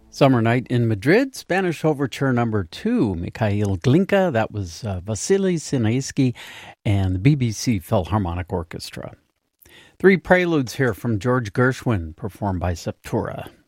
Summer Night in Madrid, Spanish Overture number 2, Mikhail Glinka, that was Vasily Sinaisky, and the BBC Philharmonic Orchestra. 3 preludes here from George Gershwin, performed by Septura.